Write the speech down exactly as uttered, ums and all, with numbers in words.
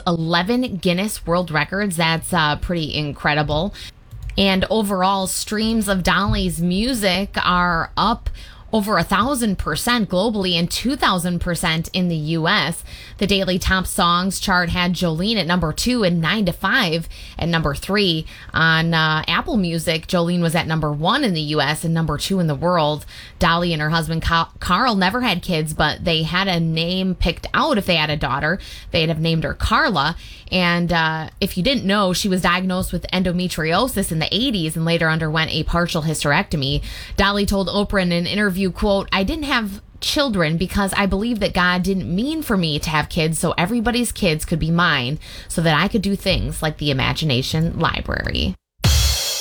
eleven Guinness World Records. That's uh, pretty incredible. And overall, streams of Dolly's music are up over a thousand percent globally and two thousand percent in the U S. The daily top songs chart had Jolene at number two and Nine to Five at number three. On uh, Apple Music, Jolene was at number one in the U S and number two in the world. Dolly and her husband Carl never had kids, but they had a name picked out if they had a daughter. They'd have named her Carla. And uh, if you didn't know, she was diagnosed with endometriosis in the eighties and later underwent a partial hysterectomy. Dolly told Oprah in an interview, quote, "I didn't have children because I believe that God didn't mean for me to have kids so everybody's kids could be mine so that I could do things like the Imagination Library."